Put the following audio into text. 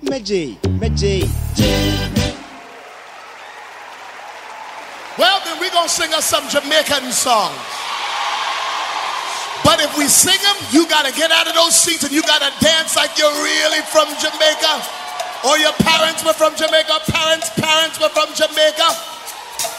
Meji. Well, then we're going to sing us some Jamaican songs. But if we sing them, you got to get out of those seats and you got to dance like you're really from Jamaica. Or your parents were from Jamaica, parents were from Jamaica.